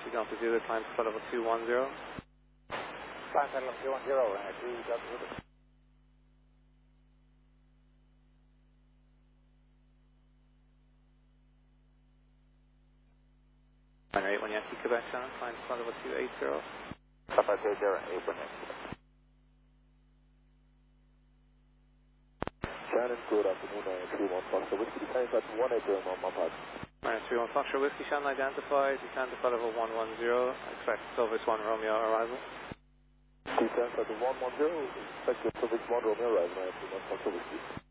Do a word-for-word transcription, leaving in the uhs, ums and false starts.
Yankee Delta Zulu, climb to level two one zero. Climb to level two one zero, uh, two Delta Zulu. Niner eight one Yankee, Quebec Shannon, climb to level two eight zero. Papa eight zero, eight one Yankee. Shannon, good afternoon, uh, three one Foxtrot Whiskey, descending flight one eight zero, Mount Pass. Niner three one Foxtrot Whiskey, Shannon identified, descend to flight level one one zero, expect Silvis one Romeo arrival. Descend flight one one zero, expect Silvis one Romeo arrival, Niner three one Foxtrot Whiskey.